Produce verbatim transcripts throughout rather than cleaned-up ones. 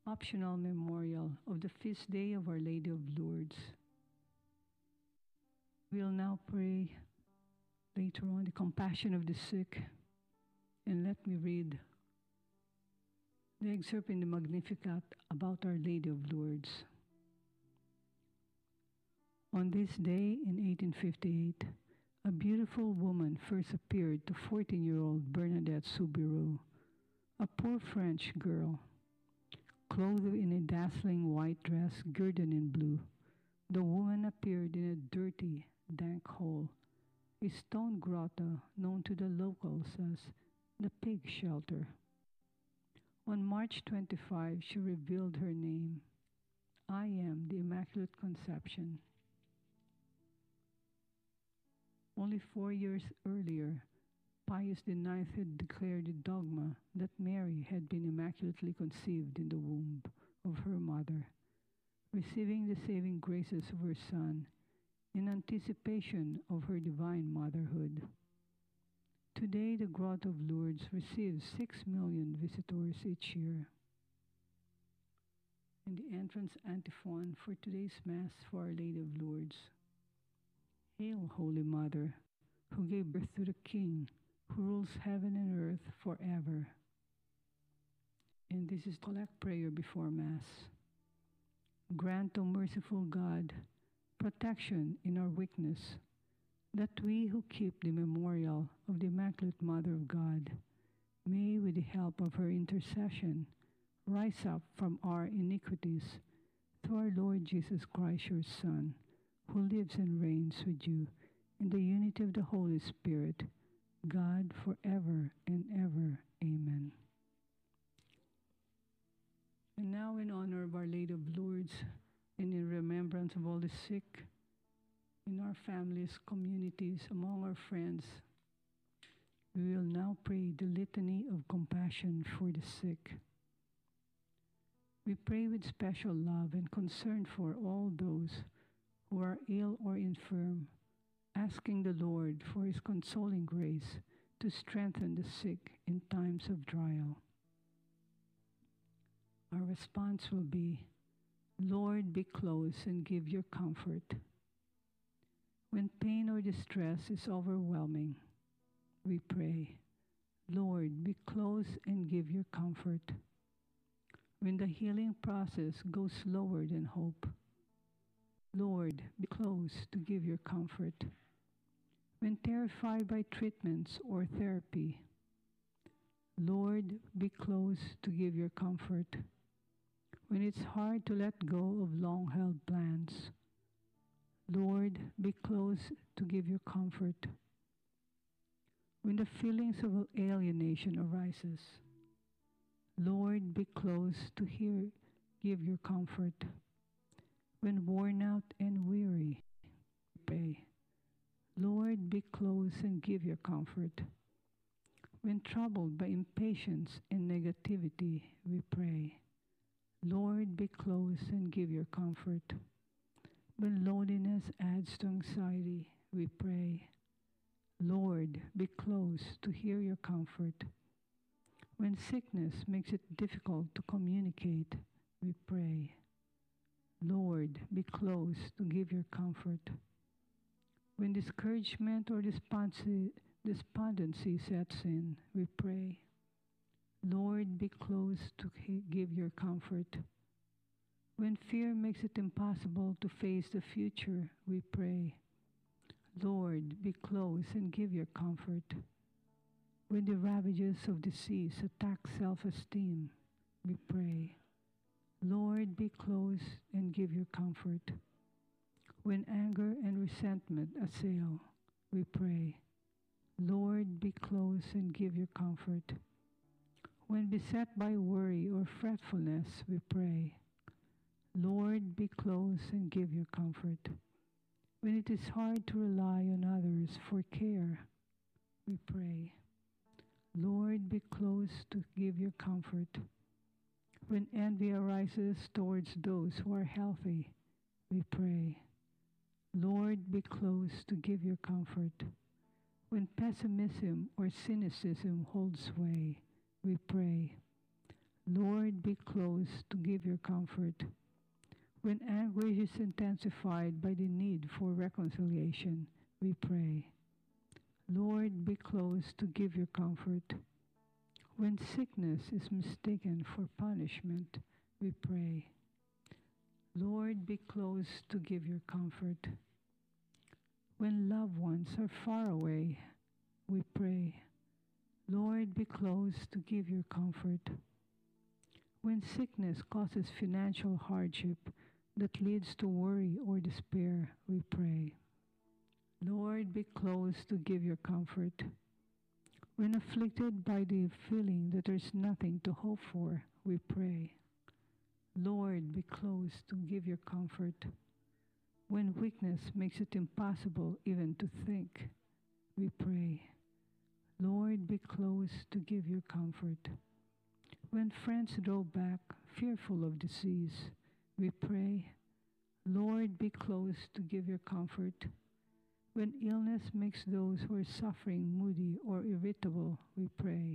Optional Memorial of the Feast Day of Our Lady of Lourdes. We'll now pray later on the compassion of the sick. And let me read the excerpt in the Magnificat about Our Lady of Lourdes. On this day in eighteen fifty-eight, a beautiful woman first appeared to fourteen-year-old Bernadette Soubirous, a poor French girl. Clothed in a dazzling white dress girded in blue, the woman appeared in a dirty, dank hole, a stone grotto known to the locals as the Pig Shelter. On March twenty-fifth, she revealed her name. I am the Immaculate Conception. Only four years earlier, Pius the Ninth had declared the dogma that Mary had been immaculately conceived in the womb of her mother, receiving the saving graces of her Son in anticipation of her divine motherhood. Today, the Grotto of Lourdes receives six million visitors each year. And the entrance antiphon for today's Mass for Our Lady of Lourdes. Hail, Holy Mother, who gave birth to the King, who rules heaven and earth forever. And this is collect prayer before Mass. Grant, O merciful God, protection in our weakness, that we who keep the memorial of the Immaculate Mother of God may, with the help of her intercession, rise up from our iniquities through our Lord Jesus Christ, your Son, who lives and reigns with you in the unity of the Holy Spirit, God, forever and ever. Amen. And now, in honor of Our Lady of Lourdes and in remembrance of all the sick in our families, communities, among our friends, we will now pray the Litany of Compassion for the Sick. We pray with special love and concern for all those who are ill or infirm, asking the Lord for His consoling grace to strengthen the sick in times of trial. Our response will be, Lord, be close and give your comfort. When pain or distress is overwhelming, we pray, Lord, be close and give your comfort. When the healing process goes slower than hope, Lord, be close to give your comfort. When terrified by treatments or therapy, Lord, be close to give your comfort. When it's hard to let go of long-held plans, Lord, be close to give your comfort. When the feelings of alienation arises, Lord, be close to hear, give your comfort. When worn out and weary, pray, Lord, be close and give your comfort. When troubled by impatience and negativity, we pray, Lord, be close and give your comfort. When loneliness adds to anxiety, we pray, Lord, be close to hear your comfort. When sickness makes it difficult to communicate, we pray, Lord, be close to give your comfort. When discouragement or despondency sets in, we pray, Lord, be close to give your comfort. When fear makes it impossible to face the future, we pray, Lord, be close and give your comfort. When the ravages of disease attack self-esteem, we pray, Lord, be close and give your comfort. When anger and resentment assail, we pray, Lord, be close and give your comfort. When beset by worry or fretfulness, we pray, Lord, be close and give your comfort. When it is hard to rely on others for care, we pray, Lord, be close to give your comfort. When envy arises towards those who are healthy, we pray, Lord, be close to give your comfort. When pessimism or cynicism holds sway, we pray, Lord, be close to give your comfort. When anguish is intensified by the need for reconciliation, we pray. Lord, be close to give your comfort. When sickness is mistaken for punishment, we pray. Lord, be close to give your comfort. When loved ones are far away, we pray. Lord, be close to give your comfort. When sickness causes financial hardship that leads to worry or despair, we pray. Lord, be close to give your comfort. When afflicted by the feeling that there's nothing to hope for, we pray. Lord, be close to give your comfort. When weakness makes it impossible even to think, we pray. Lord, be close to give your comfort. When friends draw back, fearful of disease, we pray. Lord, be close to give your comfort. When illness makes those who are suffering moody or irritable, we pray.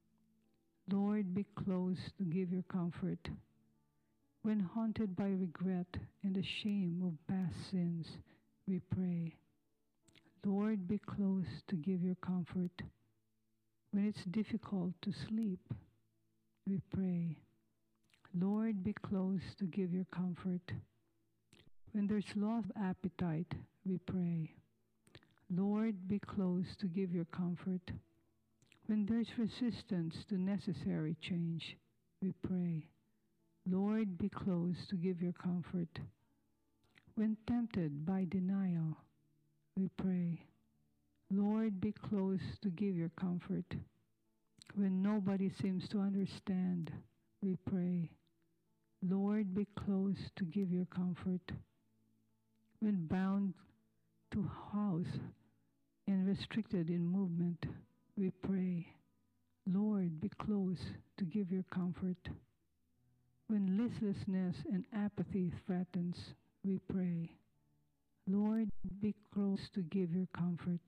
Lord, be close to give your comfort. When haunted by regret and the shame of past sins, we pray. Lord, be close to give your comfort. When it's difficult to sleep, we pray. Lord, be close to give your comfort. When there's loss of appetite, we pray. Lord, be close to give your comfort. When there's resistance to necessary change, we pray. Lord, be close to give your comfort. When tempted by denial, we pray. Lord, be close to give your comfort. When nobody seems to understand, we pray. Lord, be close to give your comfort. When bound to house and restricted in movement, we pray. Lord, be close to give your comfort. When listlessness and apathy threatens, we pray. Lord, be close to give your comfort.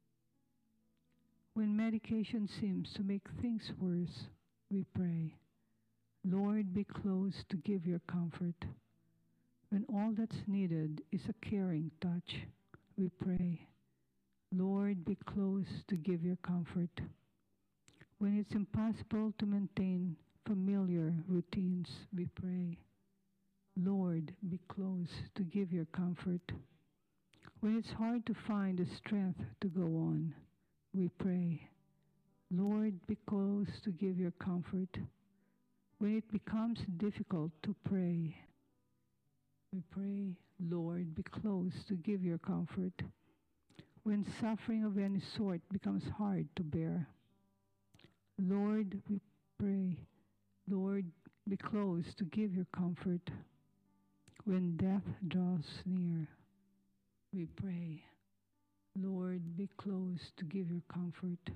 When medication seems to make things worse, we pray. Lord, be close to give your comfort. When all that's needed is a caring touch, we pray. Lord, be close to give your comfort. When it's impossible to maintain familiar routines, we pray. Lord, be close to give your comfort. When it's hard to find the strength to go on, we pray. Lord, be close to give your comfort. When it becomes difficult to pray, we pray. Lord, be close to give your comfort. When suffering of any sort becomes hard to bear, Lord, we pray. Lord, be close to give your comfort. When death draws near, we pray. Lord, be close to give your comfort.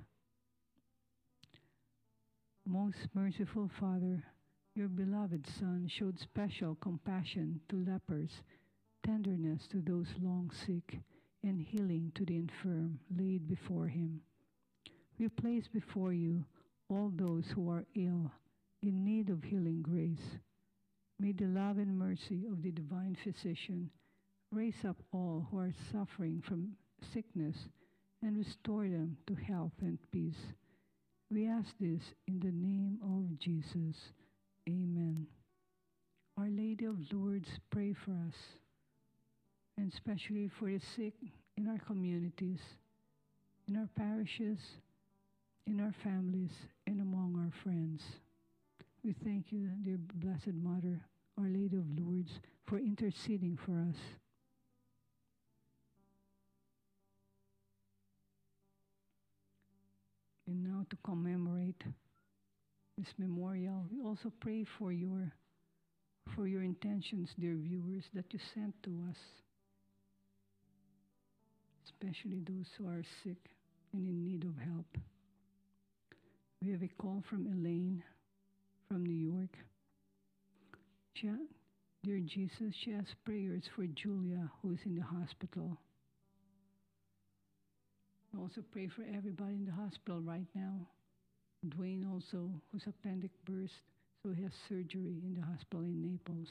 Most merciful Father, your beloved Son showed special compassion to lepers, tenderness to those long sick, and healing to the infirm laid before him. We place before you all those who are ill, in need of healing grace. May the love and mercy of the divine physician raise up all who are suffering from sickness and restore them to health and peace. We ask this in the name of Jesus. Amen. Our Lady of Lourdes, pray for us, and especially for the sick in our communities, in our parishes, in our families, and among our friends. We thank you, dear Blessed Mother, Our Lady of Lourdes, for interceding for us. And now to commemorate this memorial, we also pray for your, for your intentions, dear viewers, that you sent to us, especially those who are sick and in need of help. We have a call from Elaine from New York. She, dear Jesus, she asks prayers for Julia, who is in the hospital. We also pray for everybody in the hospital right now. Dwayne also, whose appendix burst, So he has surgery in the hospital in Naples.